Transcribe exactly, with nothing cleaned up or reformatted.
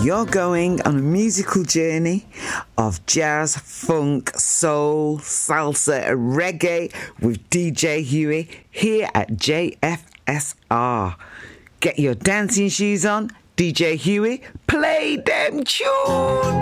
You're going on a musical journey of jazz, funk, soul, salsa, and reggae with D J Huey here at J F S R. Get your dancing shoes on, D J Huey, play them tunes!